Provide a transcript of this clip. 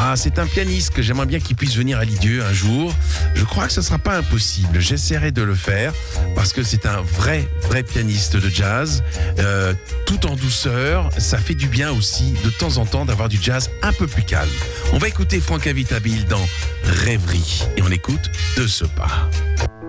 Ah, c'est un pianiste que j'aimerais bien qu'il puisse venir à Lisieux un jour. Je crois que ce ne sera pas impossible. J'essaierai de le faire parce que c'est un vrai pianiste de jazz, tout en douceur. Ça fait du bien aussi de temps en temps d'avoir du jazz un peu plus calme. On va écouter Franck Invitabil dans Rêverie et on écoute De ce pas.